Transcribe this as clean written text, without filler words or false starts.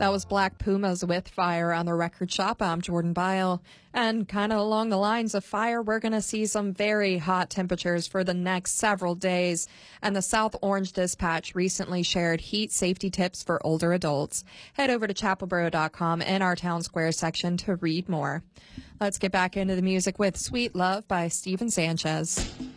That was Black Pumas with Fire on the Record Shop. I'm Jordan Byle. And kind of along the lines of fire, we're going to see some very hot temperatures for the next several days. And the South Orange Dispatch recently shared heat safety tips for older adults. Head over to chapelboro.com in our Town Square section to read more. Let's get back into the music with Sweet Love by Steven Sanchez.